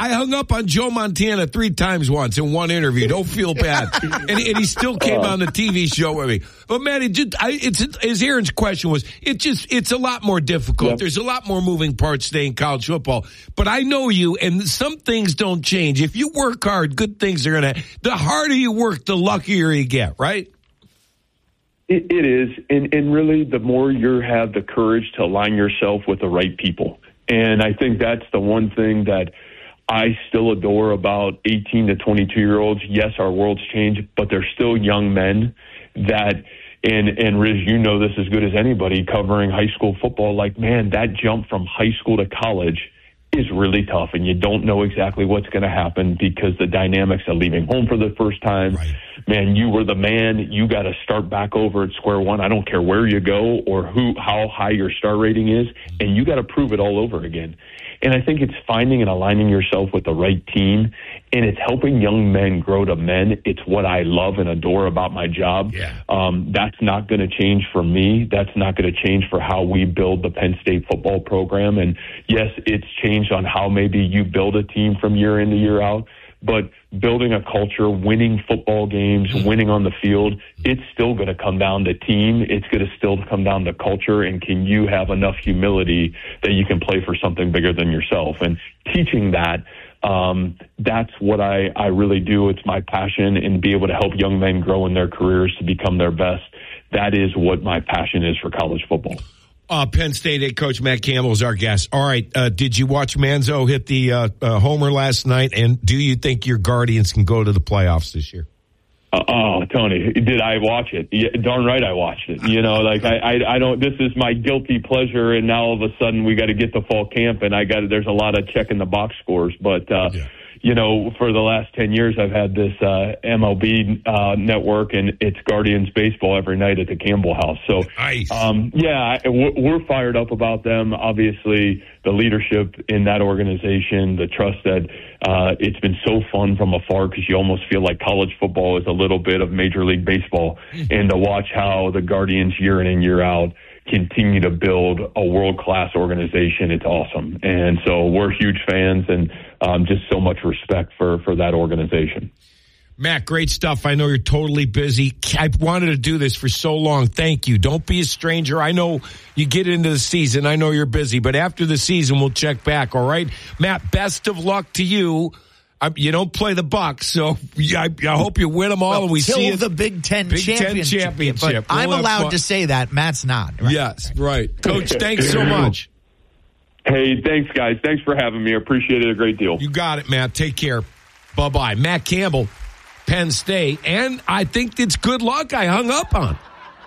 I hung up on Joe Montana 3 times once in one interview. Don't feel bad. and he still came on the TV show with me. But man, as Aaron's question was, it's a lot more difficult. Yep. There's a lot more moving parts today in college football. But I know you, and some things don't change. If you work hard, good things are going to, the harder you work, the luckier you get, right? It is. And really, the more you have the courage to align yourself with the right people. And I think that's the one thing that I still adore about 18 to 22-year-olds. Yes, our world's changed, but they're still young men that, and Riz, you know this as good as anybody covering high school football, like, man, that jump from high school to college is really tough, and you don't know exactly what's going to happen because the dynamics of leaving home for the first time. Right. Man, you were the man. You got to start back over at square one. I don't care where you go or how high your star rating is, and you got to prove it all over again. And I think it's finding and aligning yourself with the right team, and it's helping young men grow to men. It's what I love and adore about my job. Yeah. That's not going to change for me. That's not going to change for how we build the Penn State football program. And yes, it's changed on how maybe you build a team from year in to year out. But building a culture, winning football games, winning on the field, it's still going to come down to team. It's going to still come down to culture. And can you have enough humility that you can play for something bigger than yourself? And teaching that, that's what I really do. It's my passion, and be able to help young men grow in their careers to become their best. That is what my passion is for college football. Penn State head coach Matt Campbell is our guest. All right, did you watch Manzo hit the homer last night? And do you think your Guardians can go to the playoffs this year? Tony, did I watch it? Yeah, darn right I watched it. You know, like I don't. This is my guilty pleasure, and now all of a sudden we got to get to fall camp, and there's a lot of checking the box scores, but. Yeah. You know, for the last 10 years, I've had this MLB network, and it's Guardians baseball every night at the Campbell House. So, nice. We're fired up about them. Obviously, the leadership in that organization, the trust that it's been so fun from afar because you almost feel like college football is a little bit of Major League Baseball. And to watch how the Guardians year in and year out continue to build a world-class organization, it's awesome. And so we're huge fans, and just so much respect for that organization. Matt, great stuff. I know you're totally busy. I wanted to do this for so long. Thank you. Don't be a stranger. I know you get into the season. I know you're busy, but after the season, we'll check back, all right? Matt, best of luck to you. You don't play the Bucks, so I hope you win them all, and we see the Big Ten championship. But I'm allowed to say that. Matt's not. Right? Yes, right. Coach, thanks so much. Hey, thanks, guys. Thanks for having me. I appreciate it a great deal. You got it, Matt. Take care. Bye-bye. Matt Campbell, Penn State, and I think it's good luck I hung up on.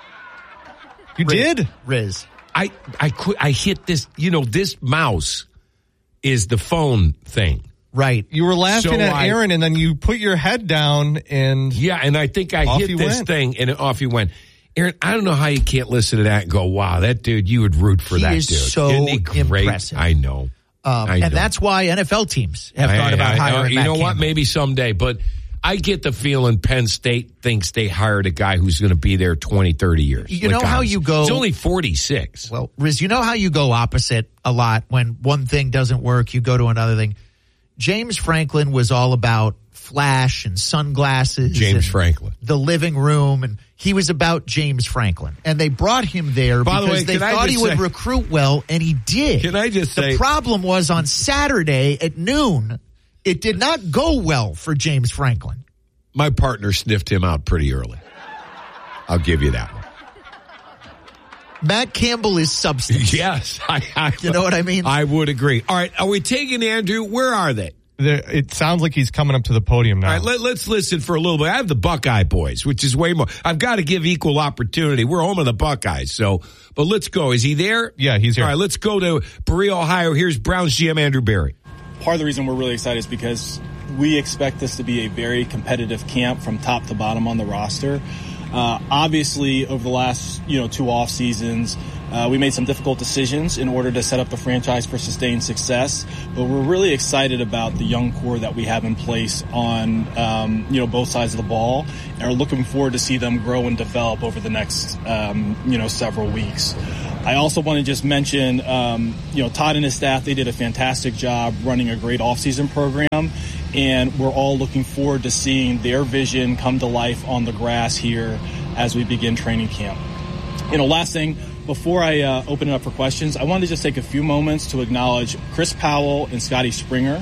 You did? Riz. I hit this, this mouse is the phone thing. Right. You were laughing at Aaron, and then you put your head down, and and I think I hit this thing, and off you went. Aaron, I don't know how you can't listen to that and go, wow, that dude, you would root for that dude. He is so impressive. I know. And that's why NFL teams have thought about hiring Matt Campbell. What? Maybe someday, but I get the feeling Penn State thinks they hired a guy who's going to be there 20, 30 years. You know how you go... He's only 46. Well, Riz, you know how you go opposite a lot when one thing doesn't work, you go to another thing. James Franklin was all about flash and sunglasses. James Franklin. The living room, and he was about James Franklin. And they brought him there because they thought he would recruit well, and he did. Can I just say... The problem was on Saturday at noon, it did not go well for James Franklin. My partner sniffed him out pretty early. I'll give you that one. Matt Campbell is substance. Yes. You know what I mean? I would agree. All right. Are we taking Andrew? Where are they? It sounds like he's coming up to the podium now. All right. Let's listen for a little bit. I have the Buckeye boys, which is way more. I've got to give equal opportunity. We're home of the Buckeyes. But let's go. Is he there? Yeah, he's here. All right. Let's go to Berea, Ohio. Here's Browns GM Andrew Berry. Part of the reason we're really excited is because we expect this to be a very competitive camp from top to bottom on the roster. Obviously, over the last 2 off seasons, we made some difficult decisions in order to set up the franchise for sustained success, but we're really excited about the young core that we have in place on both sides of the ball, and are looking forward to see them grow and develop over the next several weeks. I also want to just mention Todd and his staff. They did a fantastic job running a great offseason program, and we're all looking forward to seeing their vision come to life on the grass here as we begin training camp. Last thing, before I open it up for questions, I wanted to just take a few moments to acknowledge Chris Powell and Scotty Springer.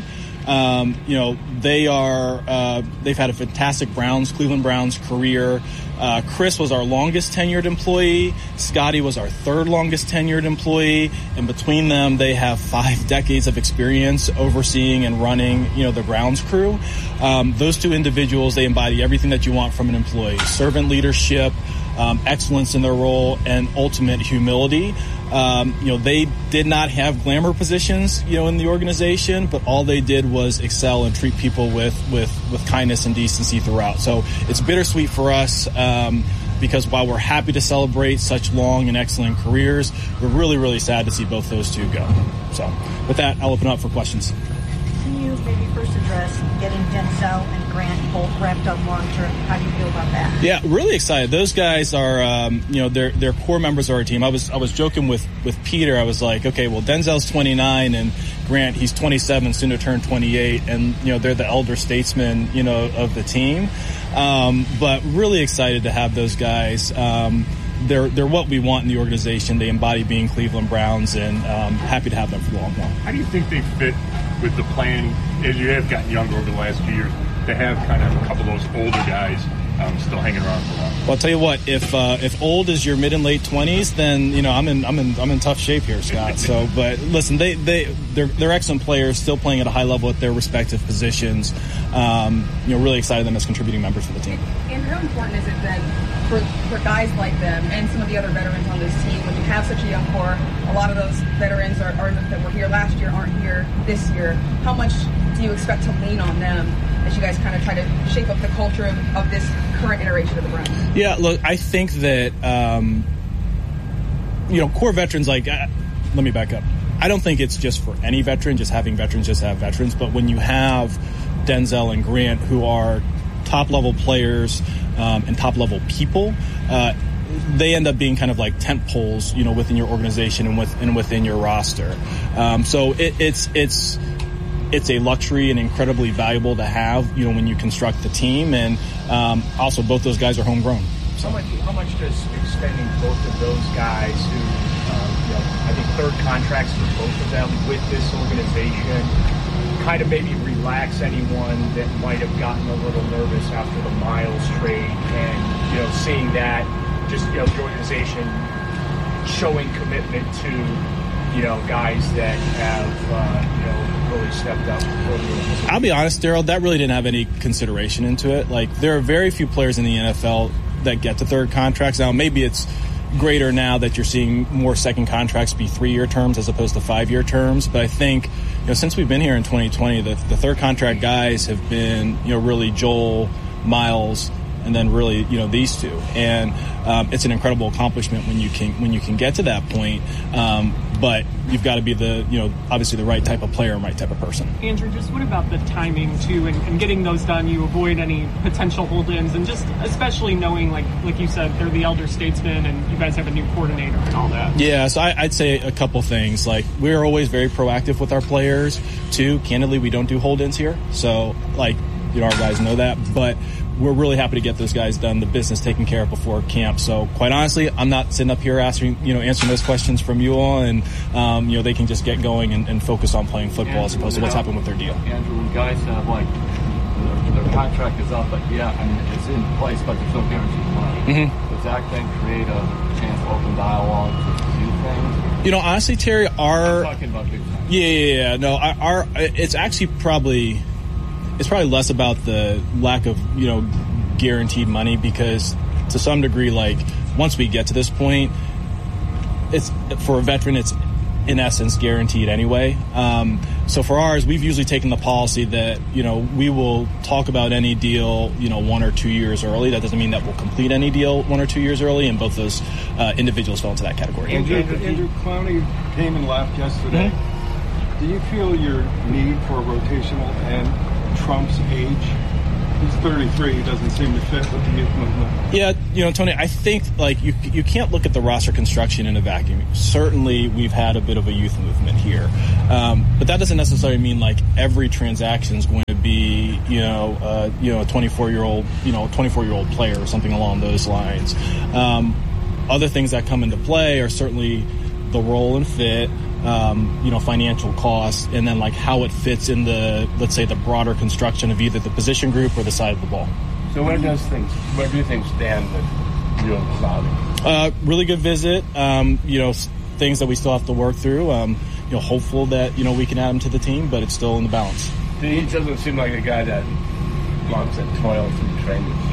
They've had a fantastic Cleveland Browns career. Chris was our longest tenured employee. Scotty was our third longest tenured employee. And between them, they have 5 decades of experience overseeing and running, the Browns crew. Those 2 individuals, they embody everything that you want from an employee: servant leadership, excellence in their role, and ultimate humility. They did not have glamour positions, in the organization, but all they did was excel and treat people with kindness and decency throughout. So it's bittersweet for us, because while we're happy to celebrate such long and excellent careers, we're really, really sad to see both those 2 go. So with that, I'll open up for questions. Can you maybe first address getting Denzel and Grant both wrapped up long term? How do you feel about that? Yeah, really excited. Those guys are, they're core members of our team. I was joking with Peter. I was like, okay, well, Denzel's 29 and Grant, he's 27, soon to turn 28, and they're the elder statesmen, of the team. But really excited to have those guys. They're what we want in the organization. They embody being Cleveland Browns, and happy to have them for the long haul. How do you think they fit with the plan, as you have gotten younger over the last few years, to have kind of a couple of those older guys still hanging around for a while? Well, I'll tell you what, if old is your mid and late 20s, then I'm in tough shape here, Scott. So, but listen, they're excellent players, still playing at a high level at their respective positions. Really excited them as contributing members for the team. And how important is it then for guys like them and some of the other veterans on this team, when you have such a young core? A lot of those veterans are that were here last year aren't here this year. How much do you expect to lean on them as you guys kind of try to shape up the culture of this current iteration of the Browns? Yeah, look, I think that, core veterans, let me back up. I don't think it's just for any veteran, just having veterans just have veterans. But when you have Denzel and Grant, who are top-level players and top-level people, they end up being kind of like tent poles, within your organization and within your roster. So it's a luxury and incredibly valuable to have, when you construct the team. And also, both those guys are homegrown. So. How much does extending both of those guys, who I think third contracts for both of them with this organization, kind of maybe relax anyone that might have gotten a little nervous after the Miles trade, and seeing that just the organization showing commitment to guys that have really stepped up. I'll be honest, Daryl, that really didn't have any consideration into it. Like, there are very few players in the NFL that get to third contracts. Now, maybe it's greater now that you're seeing more second contracts be 3-year terms as opposed to 5-year terms. But I think, since we've been here in 2020, the third contract guys have been, really Joel, Miles, and then really, these 2. And it's an incredible accomplishment when you can get to that point. But you've got to be obviously the right type of player and right type of person. Andrew, just what about the timing too, and getting those done? You avoid any potential hold-ins, and just especially knowing, like you said, they're the elder statesmen, and you guys have a new coordinator and all that. Yeah, so I'd say a couple things. Like, we're always very proactive with our players. 2, candidly, we don't do hold-ins here. So, our guys know that, but we're really happy to get those guys done, the business taken care of before camp. So quite honestly, I'm not sitting up here answering those questions from you all, and they can just get going and focus on playing football as opposed to what's happened with their deal. Andrew, when guys have their contract is up, it's in place, but there's no guaranteed money. Mm-hmm. Does that then create a chance to open dialogue to do things? Honestly, Terry, I'm talking about big time. Yeah. No, it's actually probably. It's probably less about the lack of, guaranteed money, because to some degree, once we get to this point, it's for a veteran, it's in essence guaranteed anyway. So for ours, we've usually taken the policy that, we will talk about any deal, 1 or 2 years early. That doesn't mean that we'll complete any deal 1 or 2 years early, and both those individuals fall into that category. Andrew Clowney came and left yesterday. Mm-hmm. Do you feel your need for a rotational end trumps age? He's 33. He doesn't seem to fit with the youth movement. Yeah, Tony, I think you can't look at the roster construction in a vacuum. Certainly, we've had a bit of a youth movement here, but that doesn't necessarily mean every transaction is going to be a 24-year-old player or something along those lines. Other things that come into play are certainly the role and fit. Financial costs, and then how it fits in the, let's say, the broader construction of either the position group or the side of the ball. So where do you think stand with you and Clowney? Really good visit. Things that we still have to work through. Hopeful that, we can add him to the team, but it's still in the balance. He doesn't seem like a guy that wants to toil through training camp.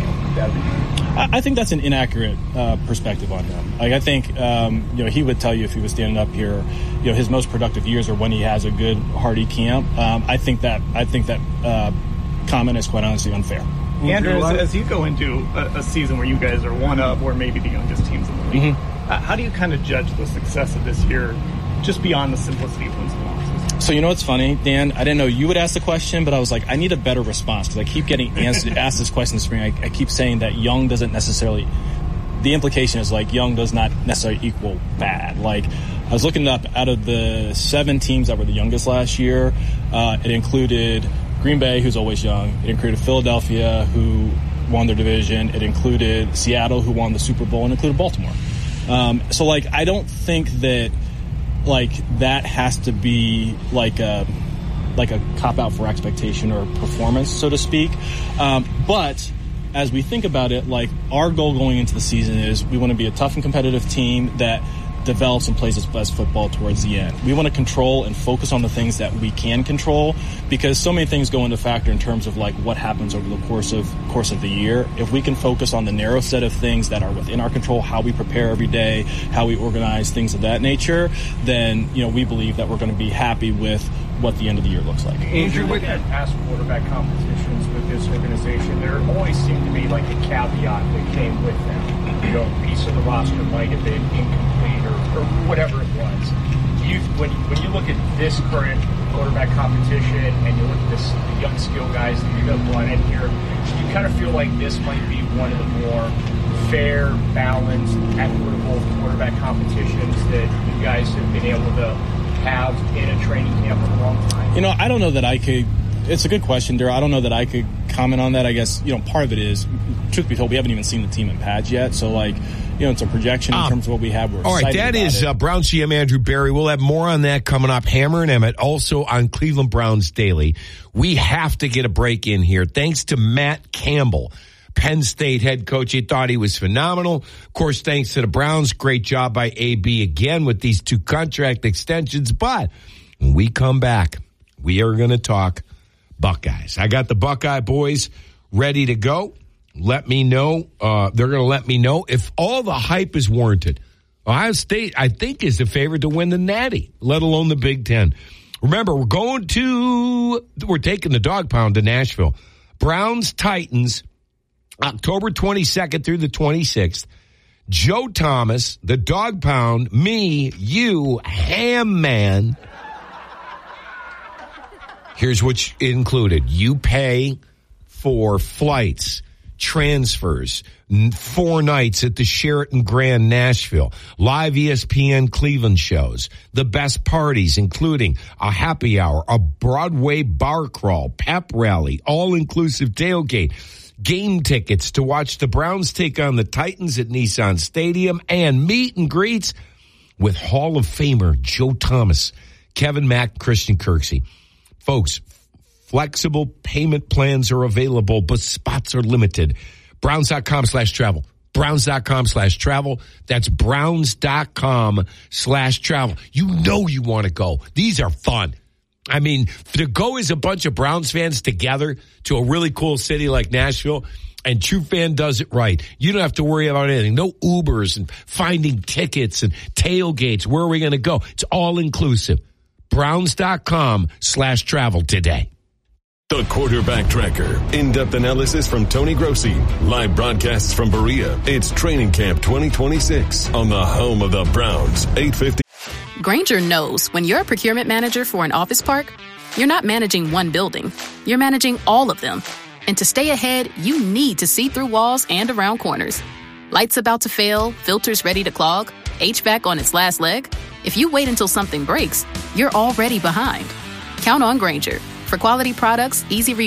I think that's an inaccurate perspective on him. I think he would tell you if he was standing up here, his most productive years are when he has a good hearty camp. I think that comment is quite honestly unfair. Andrew, as you go into a season where you guys are one up, or maybe the youngest teams in the league, how do you kind of judge the success of this year, just beyond the simplicity of wins and losses? So what's funny, Dan? I didn't know you would ask the question, but I was like, I need a better response because I keep getting asked this question this spring. I keep saying that young doesn't necessarily. The implication is young does not necessarily equal bad. I was looking up, out of the 7 teams that were the youngest last year, it included Green Bay, who's always young. It included Philadelphia, who won their division. It included Seattle, who won the Super Bowl, and included Baltimore. I don't think that. That has to be a cop-out for expectation or performance, so to speak. But as we think about it, our goal going into the season is we want to be a tough and competitive team that develops and plays its best football towards the end. We want to control and focus on the things that we can control, because so many things go into factor in terms of what happens over the course of the year. If we can focus on the narrow set of things that are within our control, how we prepare every day, how we organize, things of that nature, then we believe that we're going to be happy with what the end of the year looks like. Andrew, with that past quarterback competitions with this organization, there always seemed to be a caveat that came with them. A piece of the roster might have been incomplete or whatever it was. When you look at this current quarterback competition and you look at the young skill guys that you have brought in here, do you kind of feel like this might be one of the more fair, balanced, equitable quarterback competitions that you guys have been able to have in a training camp for a long time? I don't know that I could. It's a good question, Darryl. I don't know that I could comment on that. I guess, part of it is, truth be told, we haven't even seen the team in pads yet. So, it's a projection in terms of what we have. We're all right, that is Browns GM Andrew Berry. We'll have more on that coming up. Hammer and Emmett, also on Cleveland Browns Daily. We have to get a break in here. Thanks to Matt Campbell, Penn State head coach. He thought he was phenomenal. Of course, thanks to the Browns. Great job by AB again with these 2 contract extensions. But when we come back, we are going to talk Buckeyes. I got the Buckeye boys ready to go. Let me know. They're going to let me know if all the hype is warranted. Ohio State, I think, is the favorite to win the Natty, let alone the Big Ten. Remember, we're taking the dog pound to Nashville. Browns Titans, October 22nd through the 26th. Joe Thomas, the dog pound, me, you, Ham Man. Here's what's included. You pay for flights, transfers, 4 nights at the Sheraton Grand Nashville, live ESPN Cleveland shows, the best parties, including a happy hour, a Broadway bar crawl, pep rally, all-inclusive tailgate, game tickets to watch the Browns take on the Titans at Nissan Stadium, and meet and greets with Hall of Famer Joe Thomas, Kevin Mack, Christian Kirksey. Folks, flexible payment plans are available, but spots are limited. Browns.com/travel. Browns.com/travel. That's Browns.com/travel. You know you want to go. These are fun. I mean, to go as a bunch of Browns fans together to a really cool city like Nashville, and True Fan does it right. You don't have to worry about anything. No Ubers and finding tickets and tailgates. Where are we going to go? It's all inclusive. browns.com/travel today. The Quarterback Tracker. In-depth analysis from Tony Grossi. Live broadcasts from Berea. It's Training Camp 2026 on the home of the Browns, 850. Grainger knows when you're a procurement manager for an office park, you're not managing one building. You're managing all of them. And to stay ahead, you need to see through walls and around corners. Lights about to fail, filters ready to clog, HVAC on its last leg. If you wait until something breaks, you're already behind. Count on Grainger. For quality products, easy